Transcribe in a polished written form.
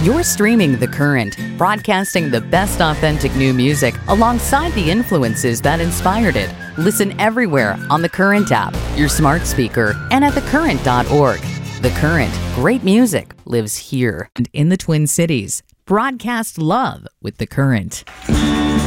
You're streaming The Current, broadcasting the best authentic new music alongside the influences that inspired it. Listen everywhere on the Current app, your smart speaker, and at thecurrent.org. The Current, great music lives here and in the Twin Cities. Broadcast love with The Current.